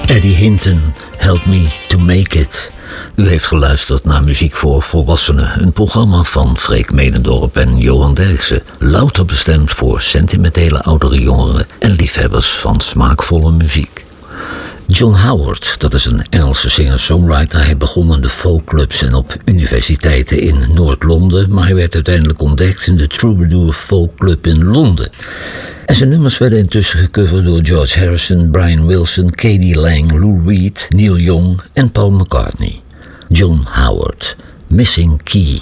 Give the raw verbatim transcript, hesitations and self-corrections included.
Eddie Hinton, Help Me to Make It. U heeft geluisterd naar Muziek voor Volwassenen, een programma van Freek Medendorp en Johan Derksen. Louter bestemd voor sentimentele oudere jongeren en liefhebbers van smaakvolle muziek. John Howard, dat is een Engelse singer-songwriter. Hij begon in de folkclubs en op universiteiten in Noord-Londen, maar hij werd uiteindelijk ontdekt in de Troubadour Folk Club in Londen. En zijn nummers werden intussen gecoverd door George Harrison, Brian Wilson, K D Lang, Lou Reed, Neil Young en Paul McCartney. John Howard, Missing Key.